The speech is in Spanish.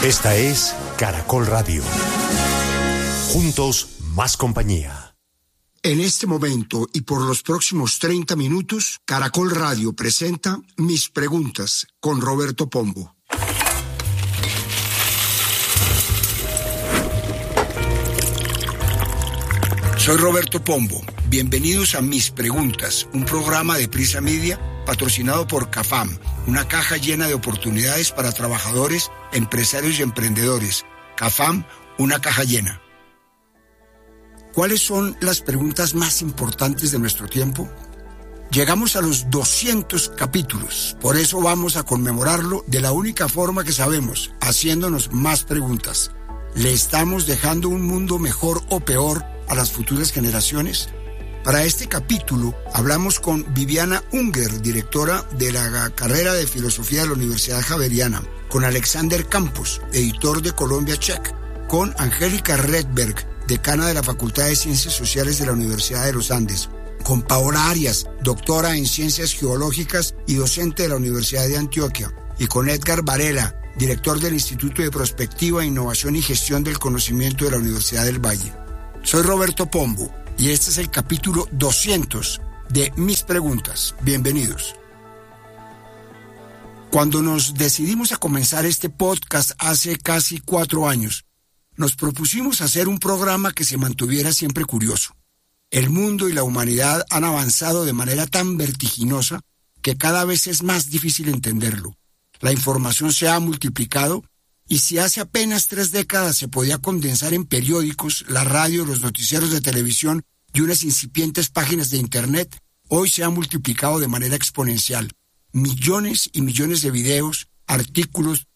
Esta es Caracol Radio. Juntos, más compañía. En este momento y por los próximos 30 minutos, Caracol Radio presenta Mis Preguntas con Roberto Pombo. Soy Roberto Pombo. Bienvenidos a Mis Preguntas, un programa de Prisa Media patrocinado por CAFAM, una caja llena de oportunidades para trabajadores, empresarios y emprendedores. CAFAM, una caja llena. ¿Cuáles son las preguntas más importantes de nuestro tiempo? Llegamos a los 200 capítulos, por eso vamos a conmemorarlo de la única forma que sabemos, haciéndonos más preguntas. ¿Le estamos dejando un mundo mejor o peor a las futuras generaciones? Para este capítulo hablamos con Viviana Unger, directora de la carrera de Filosofía de la Universidad Javeriana, con Alexander Campos, editor de Colombia Check, con Angélica Redberg, decana de la Facultad de Ciencias Sociales de la Universidad de los Andes, con Paola Arias, doctora en Ciencias Geológicas y docente de la Universidad de Antioquia, y con Edgar Varela, director del Instituto de Prospectiva, Innovación y Gestión del Conocimiento de la Universidad del Valle. Soy Roberto Pombo y este es el capítulo 200 de Mis Preguntas. Bienvenidos. Cuando nos decidimos a comenzar este podcast hace casi 4 años, nos propusimos hacer un programa que se mantuviera siempre curioso. El mundo y la humanidad han avanzado de manera tan vertiginosa que cada vez es más difícil entenderlo. La información se ha multiplicado y si hace apenas 3 décadas se podía condensar en periódicos, la radio, los noticieros de televisión y unas incipientes páginas de internet, hoy se ha multiplicado de manera exponencial. Millones y millones de videos, artículos,